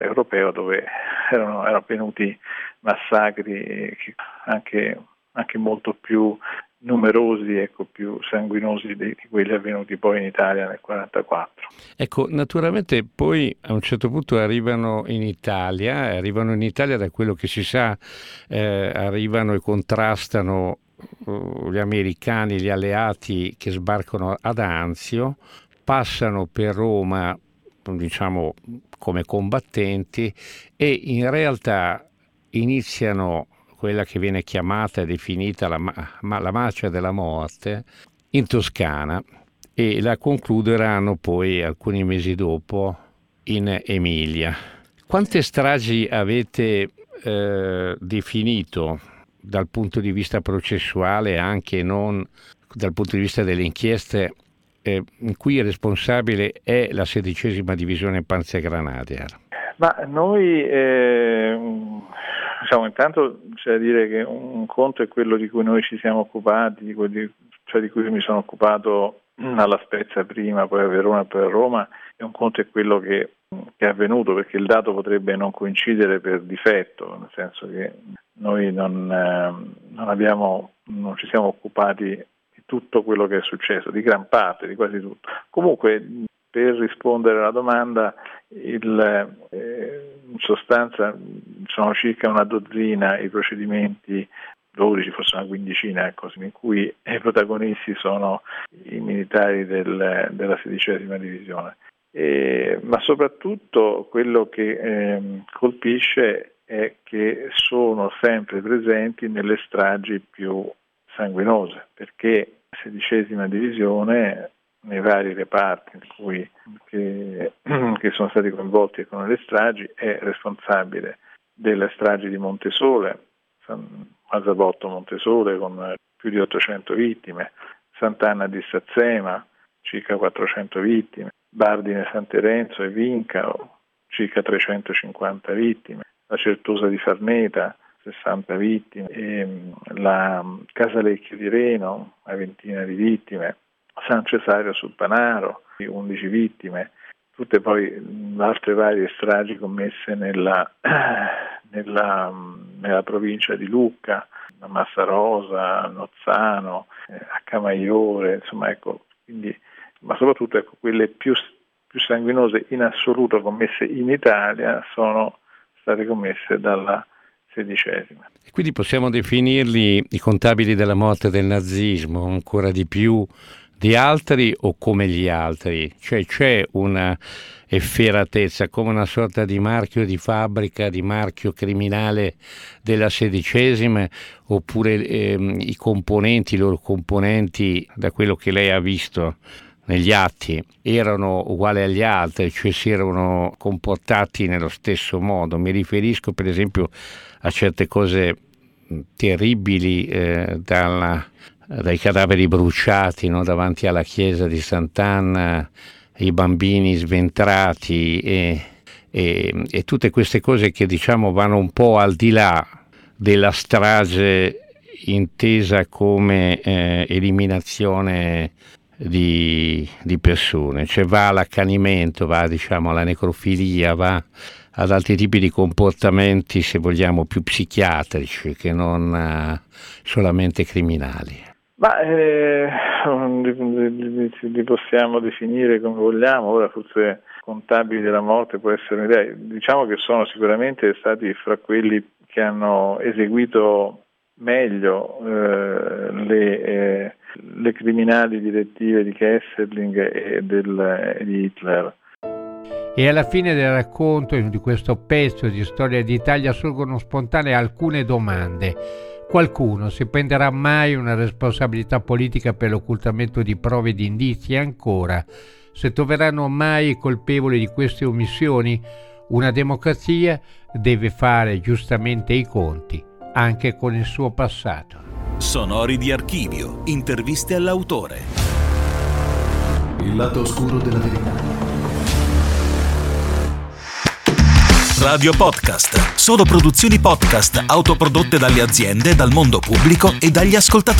europeo, dove erano avvenuti massacri anche molto più numerosi, più sanguinosi di quelli avvenuti poi in Italia nel 1944. Ecco, naturalmente poi a un certo punto arrivano in Italia da quello che si sa, arrivano e contrastano gli americani, gli alleati che sbarcano ad Anzio, passano per Roma, diciamo, come combattenti, e in realtà iniziano quella che viene chiamata e definita la marcia della morte in Toscana, e la concluderanno poi alcuni mesi dopo in Emilia. Quante stragi avete definito dal punto di vista processuale, anche non dal punto di vista delle inchieste, in cui il responsabile è la 16ª divisione Panzergrenadier? Ma noi intanto c'è da dire che un conto è quello di cui noi ci siamo occupati, di cui mi sono occupato alla Spezia prima, poi a Verona e poi a Roma, e un conto è quello che è avvenuto, perché il dato potrebbe non coincidere per difetto, nel senso che noi non ci siamo occupati di tutto quello che è successo, di gran parte, di quasi tutto. Comunque, per rispondere alla domanda, in sostanza sono circa una dozzina i procedimenti, 12, forse una quindicina, in cui i protagonisti sono i militari della 16ª divisione. Ma soprattutto quello che colpisce è che sono sempre presenti nelle stragi più sanguinose, perché la 16ª divisione, nei vari reparti che sono stati coinvolti con le stragi, è responsabile delle stragi di Montesole, Mazzabotto Montesole con più di 800 vittime, Sant'Anna di Sazzema, circa 400 vittime, Bardine San Terenzo e Vincaro, circa 350 vittime, la Certosa di Farneta, 60 vittime, e la Casalecchio di Reno, una ventina di vittime, San Cesario sul Panaro, 11 vittime, tutte poi altre varie stragi commesse nella provincia di Lucca, a Massarosa, a Nozzano, a Camaiore, quindi, ma soprattutto quelle più sanguinose in assoluto commesse in Italia sono state commesse dalla 16ª. E quindi possiamo definirli i contabili della morte del nazismo ancora di più di altri, o come gli altri? Cioè c'è una efferatezza, come una sorta di marchio di fabbrica, di marchio criminale della 16ª, oppure i loro componenti, da quello che lei ha visto negli atti, erano uguali agli altri, cioè si erano comportati nello stesso modo? Mi riferisco per esempio a certe cose terribili, dai cadaveri bruciati, no, davanti alla chiesa di Sant'Anna, i bambini sventrati e tutte queste cose che vanno un po' al di là della strage intesa come eliminazione di persone, cioè va all'accanimento, va alla necrofilia, va ad altri tipi di comportamenti, se vogliamo, più psichiatrici che non solamente criminali. Ma li possiamo definire come vogliamo, ora forse contabili della morte può essere un'idea, diciamo che sono sicuramente stati fra quelli che hanno eseguito meglio le criminali direttive di Kesselring e di Hitler. E alla fine del racconto di questo pezzo di Storia d'Italia sorgono spontanee alcune domande. Qualcuno si prenderà mai una responsabilità politica per l'occultamento di prove e di indizi? E ancora, se troveranno mai i colpevoli di queste omissioni? Una democrazia deve fare giustamente i conti anche con il suo passato. Sonori di archivio, interviste all'autore. Il lato oscuro della verità. Radio Podcast. Solo produzioni podcast autoprodotte dalle aziende, dal mondo pubblico e dagli ascoltatori.